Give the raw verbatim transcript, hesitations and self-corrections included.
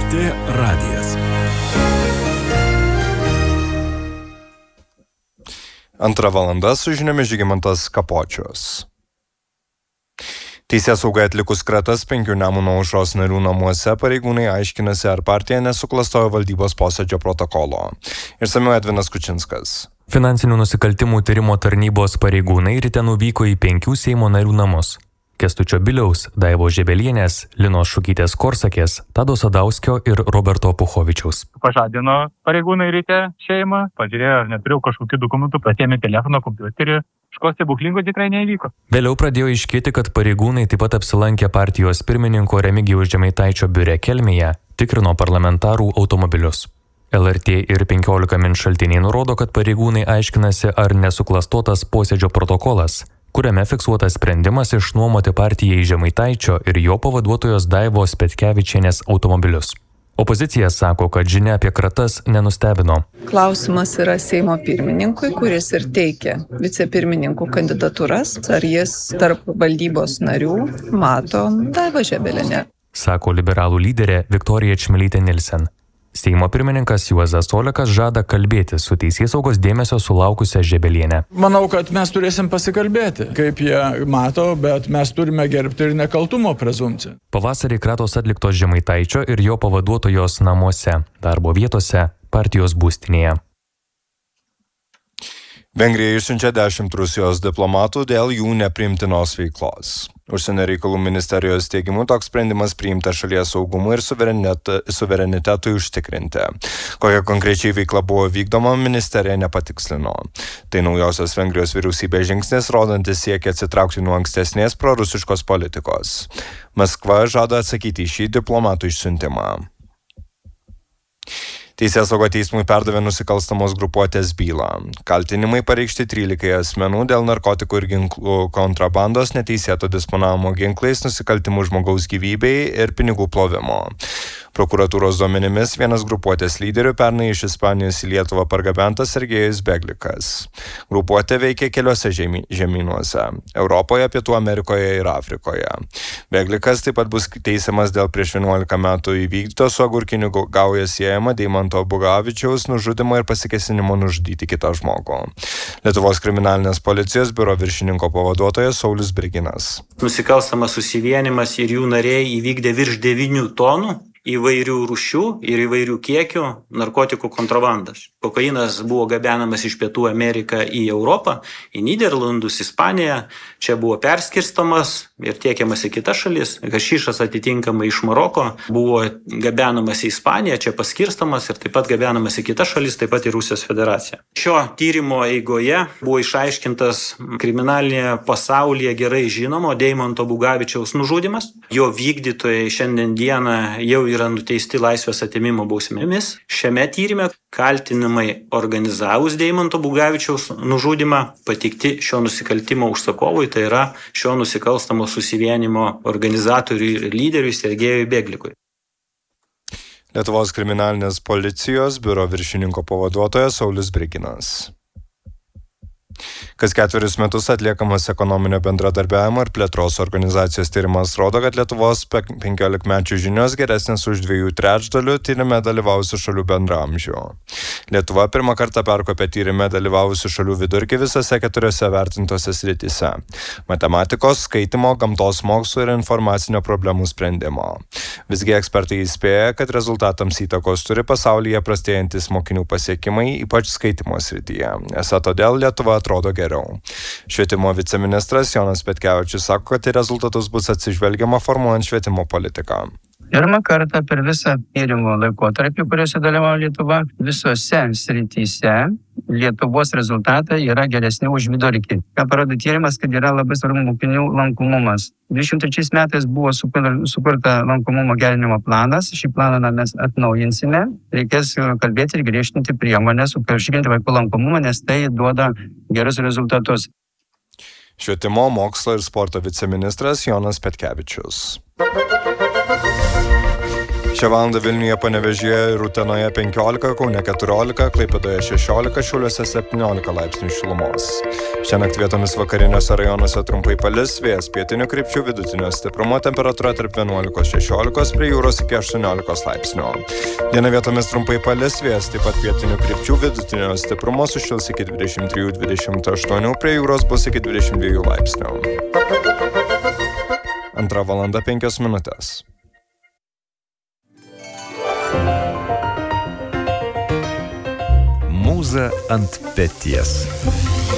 T radijas. Antra valanda su žiniomis Žygimantas Kapočius. Teisėsaugai atlikus kratas penkių Nemuno aušros narių namuose pareigūnai aiškinasi, ar partija nesuklastojo valdybos posėdžio protokolo. Išsamiau Edvinas Kučinskas. Finansinių nusikaltimų tyrimo tarnybos pareigūnai ryte nuvyko į penkių Seimo narių namus. Kęstučio Biliaus, Daivos Žebelienės, Linos Šukytės Korsakės, Tado Sadauskio ir Roberto Puchovičiaus. Pažadino pareigūnai ryte šeimą, pažiūrėjo, ar neturėjau kažkokių dokumentų, pasiėmė telefoną, kompiuterį. Kažko stebuklingo tikrai neįvyko. Vėliau pradėjo aiškėti, kad pareigūnai taip pat apsilankė partijos pirmininko Remigijaus Žemaitaičio biure Kelmėje, tikrino parlamentarų automobilius. L R T ir penkiolika min šaltiniai nurodo, kad pareigūnai aiškinasi, ar nesuklastotas posėdžio protokolas, kuriame fiksuotas sprendimas išnuomoti partijai Žemaitaičio ir jo pavaduotojos Daivos Petkevičienės automobilius. Opozicija sako, kad žinia apie kratas nenustebino. Klausimas yra Seimo pirmininkui, kuris ir teikia vicepirmininkų kandidatūras, ar jis tarp valdybos narių mato Daivą Žebelienę. Sako liberalų lyderė Viktorija Čmilytė Nilsen. Seimo pirmininkas Juozas Olekas žada kalbėti su teisėsaugos dėmesio sulaukusią Žebelienę. Manau, kad mes turėsim pasikalbėti, kaip jie mato, bet mes turime gerbti ir nekaltumo prezumpciją. Pavasarį kratos atliktos Žemaitaičio ir jo pavaduotojos namuose, darbo vietose, partijos būstinėje. Vengrija išsiunčia dešimt Rusijos diplomatų dėl jų nepriimtinos veiklos. Užsienio reikalų ministerijos teigimu toks sprendimas priimtas šalies saugumui ir suverenitetui užtikrinti. Kokia konkrečiai veikla buvo vykdoma, ministerija nepatikslino. Tai naujosios Vengrijos vyriausybės žingsnis, rodantis siekia atsitraukti nuo ankstesnės prorusiškos politikos. Maskva žada atsakyti į šį diplomatų išsiuntimą. Teisėsauga teismui perdavė nusikalstamos grupuotės bylą. Kaltinimai pareikšti trylikai asmenų dėl narkotikų ir ginklų kontrabandos, neteisėto disponavimo ginklais, nusikaltimų žmogaus gyvybei ir pinigų plovimo. Prokuratūros duomenimis vienas grupuotės lyderių pernai iš Ispanijos į Lietuvą pargabentas Sergejus Beglikas. Grupuotė veikia keliose žemynuose – Europoje, Pietų Amerikoje ir Afrikoje. Beglikas taip pat bus teisiamas dėl prieš vienuolika metų įvykdyto su agurkiniu gauja siejama Deimanto Bugavičiaus nužudymo ir pasikėsinimo nužudyti kitą žmogų. Lietuvos kriminalinės policijos biuro viršininko pavaduotojas Saulius Briginas. Nusikalstamas susivienimas ir jų nariai įvykdė virš devynių tonų įvairių rūšių ir įvairių kiekių narkotikų kontrabandas. Kokainas buvo gabenamas iš Pietų Ameriką į Europą, į Nyderlandus, Ispaniją. Čia buvo perskirstomas ir tiekiamas į kitas šalis. Hašišas atitinkamai iš Maroko buvo gabenamas į Ispaniją, čia paskirstomas ir taip pat gabenamas į kitas šalis, taip pat į Rusijos federaciją. Šio tyrimo eigoje buvo išaiškintas kriminalinėje pasaulyje gerai žinomo Deimanto Bugavičiaus nužudymas. Jo vykdytojai šiandien dieną jau yra nuteisti laisvės atėmimo bausmėmis. Šiame tyrime kaltinimai organizavus Deimanto Bugavičiaus nužudymą pateikti šio nusikaltimo užsakovui, tai yra šio nusikalstamo susivienimo organizatoriui ir lyderiui Sergejui Beglikui. Lietuvos kriminalinės policijos biuro viršininko pavaduotojas Saulius Briginas. Kas ketverius metus atliekamas ekonominio bendradarbiavimo ir plėtros organizacijos tyrimas rodo, kad Lietuvos penkiolikmečių žinios geresnės už dviejų trečdalių tyrime dalyvavusių šalių bendraamžių. Lietuva pirmą kartą perkopė tyrime dalyvavusių šalių vidurkį visose keturiose vertintose srityse – matematikos, skaitymo, gamtos mokslų ir informacinio problemų sprendimo. Visgi ekspertai įspėja, kad rezultatams įtakos turi pasaulyje prastėjantis mokinių pasiekimai, ypač skaitymo srityje. Esą todėl Lietuva atrodo geriau. Švietimo viceministras Jonas Petkevičius sako, kad į rezultatus bus atsižvelgiama formuojant švietimo politiką. Pirmą kartą per visą tyrimo laikotarpį, kuriuose dalyvavo Lietuva, visose srityse Lietuvos rezultatai yra geresni už vidurkį. Ką parodo tyrimas, kad yra labai svarbu mokinių lankomumas. dvidešimt trečiais metais buvo sukurta lankomumo gerinimo planas. Šį planą mes atnaujinsime. Reikės kalbėti ir griežtinti priemonės, užtikrinti vaikų lankomumą, nes tai duoda gerus rezultatus. Švietimo, mokslo ir sporto viceministras Jonas Petkevičius. Šią Šią valandą Vilniuje, Panevėžyje ir Utenoje penkiolika, Kaune keturiolika, Klaipėdoje šešiolika, Šiauliuose septyniolika laipsnių šilumos. Šiąnakt vietomis vakariniuose rajonuose trumpai palis, vėjas pietinių krypčių, vidutinio stiprumo, temperatūra tarp vienuolikos šešiolikos, prie jūros iki aštuoniolikos laipsnių. Dieną vietomis trumpai palis, vėjas taip pat pietinių krypčių, vidutinio stiprumo, sušils iki dvidešimt trijų dvidešimt aštuonių, prie jūros bus iki dvidešimt dviejų laipsnių. Antra valanda penkios minutės. Mūza ant peties.